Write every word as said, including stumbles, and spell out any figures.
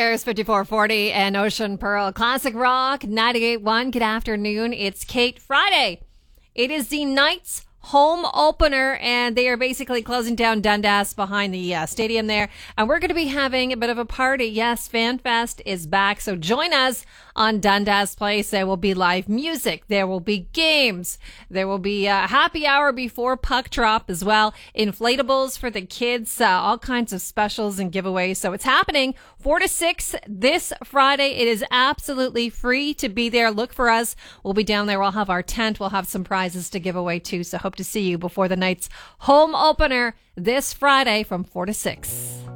Airs fifty-four forty and Ocean Pearl Classic Rock ninety-eight point one. Good afternoon. It's Kate Friday. It is the Knights home opener, and they are basically closing down Dundas behind the uh, stadium there. And we're going to be having a bit of a party. Yes, FanFest is back. So join us on Dundas Place. There will be live music. There will be games. There will be a happy hour before puck drop as well. Inflatables for the kids. Uh, all kinds of specials and giveaways. So it's happening four to six this Friday. It is absolutely free to be there. Look for us. We'll be down there. We'll have our tent. We'll have some prizes to give away too. So hope to see you before the Knights home opener this Friday from four to six.